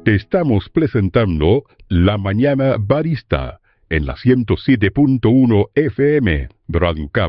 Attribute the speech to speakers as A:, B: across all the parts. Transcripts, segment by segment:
A: Estamos presentando La Mañana Barista en la 107.1 FM Radio Cab.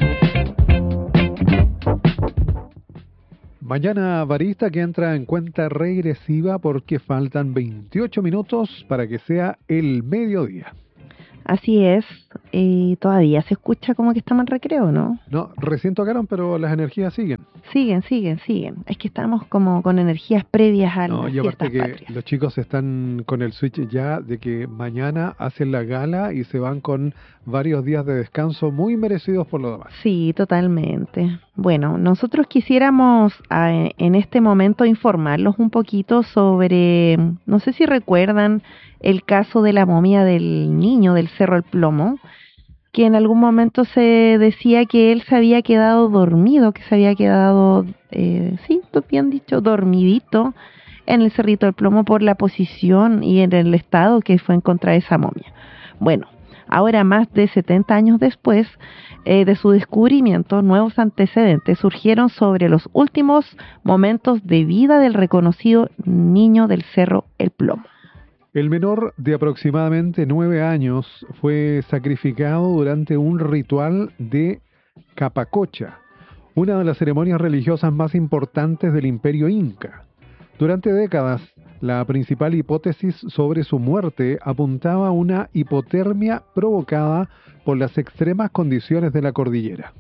B: Mañana Barista que entra en cuenta regresiva porque faltan 28 minutos para que sea el mediodía.
C: Así es, y todavía se escucha como que estamos en recreo, ¿no?
B: No, recién tocaron, pero las energías siguen.
C: Siguen. Es que estamos como con energías previas a las
B: y aparte
C: fiestas
B: que
C: patrias.
B: los chicos están con el switch ya de que mañana hacen la gala y se van con varios días de descanso muy merecidos por lo demás.
C: Sí, totalmente. Bueno, nosotros quisiéramos en este momento informarlos un poquito sobre, no sé si recuerdan el caso de la momia del niño del Cerro El Plomo, que en algún momento se decía que él se había quedado dormido, que se había quedado, sí, bien dicho, dormidito en el Cerrito del Plomo por la posición y en el estado que fue encontrada esa momia. Bueno, ahora más de 70 años después de su descubrimiento, nuevos antecedentes surgieron sobre los últimos momentos de vida del reconocido niño del Cerro El Plomo.
B: El menor de aproximadamente 9 años fue sacrificado durante un ritual de Capacocha, una de las ceremonias religiosas más importantes del Imperio Inca. Durante décadas, la principal hipótesis sobre su muerte apuntaba a una hipotermia provocada por las extremas condiciones de la cordillera.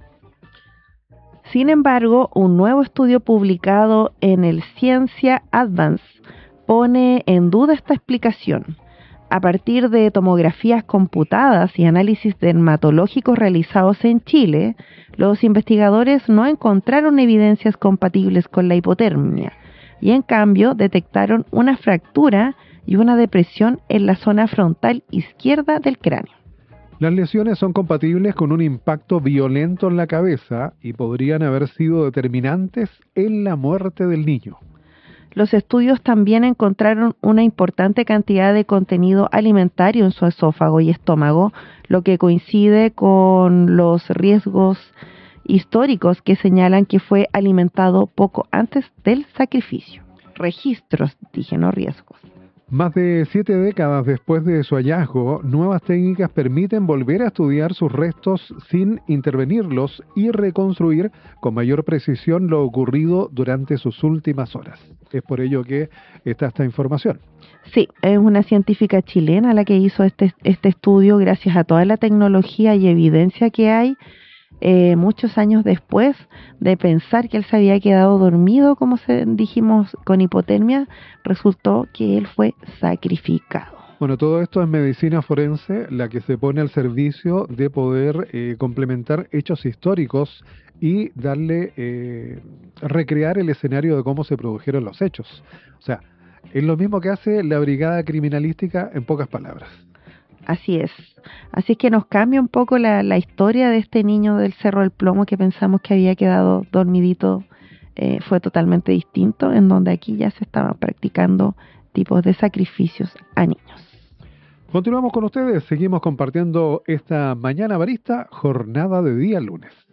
C: Sin embargo, un nuevo estudio publicado en el Science Advance pone en duda esta explicación. A partir de tomografías computadas y análisis dermatológicos realizados en Chile, los investigadores no encontraron evidencias compatibles con la hipotermia y en cambio detectaron una fractura y una depresión en la zona frontal izquierda del cráneo.
B: Las lesiones son compatibles con un impacto violento en la cabeza y podrían haber sido determinantes en la muerte del niño.
C: Los estudios también encontraron una importante cantidad de contenido alimentario en su esófago y estómago, lo que coincide con los riesgos históricos que señalan que fue alimentado poco antes del sacrificio. Registros, dije, no riesgos.
B: Más de 7 décadas después de su hallazgo, nuevas técnicas permiten volver a estudiar sus restos sin intervenirlos y reconstruir con mayor precisión lo ocurrido durante sus últimas horas. Es por ello que está esta información.
C: Sí, es una científica chilena la que hizo este estudio gracias a toda la tecnología y evidencia que hay muchos años después de pensar que él se había quedado dormido, como dijimos, con hipotermia, resultó que él fue sacrificado.
B: Bueno, todo esto es medicina forense, la que se pone al servicio de poder complementar hechos históricos y darle, recrear el escenario de cómo se produjeron los hechos. O sea, es lo mismo que hace la brigada criminalística en pocas palabras.
C: Así es. Así es que nos cambia un poco la historia de este niño del Cerro del Plomo que pensamos que había quedado dormidito. Fue totalmente distinto, en donde aquí ya se estaban practicando tipos de sacrificios a niños.
B: Continuamos con ustedes, seguimos compartiendo esta Mañana Barista, jornada de día lunes.